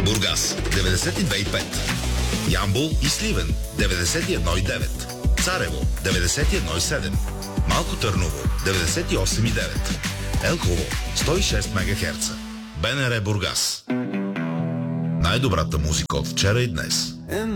Бургас 92,5. Ямбол и Сливен 91,9. Царево 91,7. Малко Търново 98,9. Елхово 106 МГц. БНР Бургас. Най-добрата музика от вчера и днес.